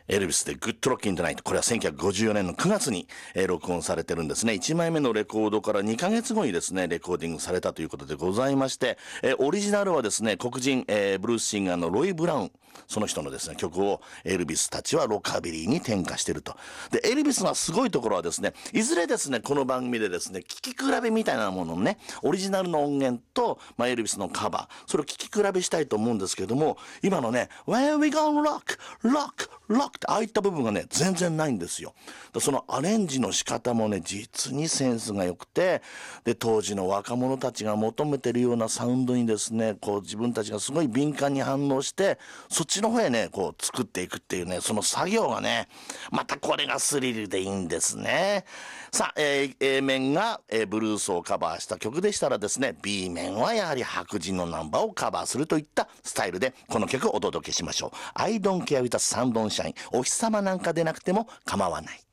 エルビスでグッドロッキントナイト。これは1954年の9月に、録音されてるんですね。1枚目のレコードから2ヶ月後にですね、レコーディングされたということでございまして、オリジナルはですね、黒人、ブルースシンガーのロイ・ブラウン。その人のですね、曲をエルビスたちはロカビリーに転化してると。で、エルビスのすごいところはですね、いずれですね、この番組でですね、聴き比べみたいなもののね、オリジナルの音源と、エルビスのカバー、それを聴き比べしたいと思うんですけれども、今のね、Where we gonna rock ってああいった部分がね、全然ないんですよ。そのアレンジの仕方もね、実にセンスが良くて、で、当時の若者たちが求めてるようなサウンドにですね、こう自分たちがすごい敏感に反応して、そっちの方へね、こう作っていくっていうね、その作業がね、またこれがスリルでいいんですね。さあ、A 面が、ブルースをカバーした曲でしたらですね、B 面はやはり白人のナンバーをカバーするといったスタイルで、この曲をお届けしましょう。I don't care with the sun don't shine。お日様なんかでなくても構わない。